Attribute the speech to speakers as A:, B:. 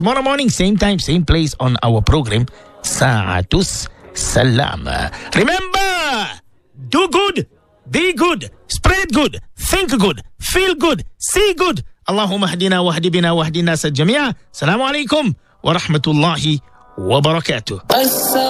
A: Tomorrow morning, same time, same place on our program, Sa'atus Salam. Remember, do good, be good, spread good, think good, feel good, see good. Allahumma hadina wa hadibina wa hadina sa jamia. Assalamu alaikum wa rahmatullahi wa barakatuh.